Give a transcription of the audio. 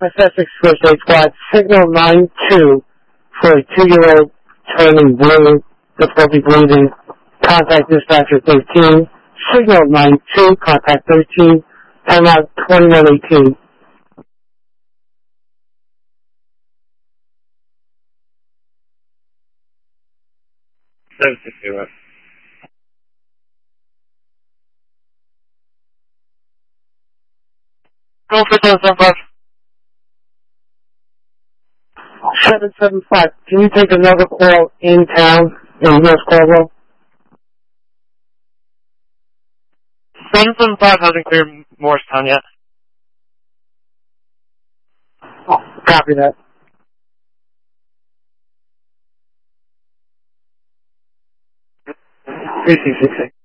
West Essex First Aid Squad, signal 9-2 for a 2-year-old turning blue, difficulty breathing. Contact dispatcher 13. Signal 9-2, contact 13. Timeout 2118. Go for 775. 775. Can you take another call in town in West Caldwell? 775 hasn't cleared Morristown yet. Oh, copy that. 3666.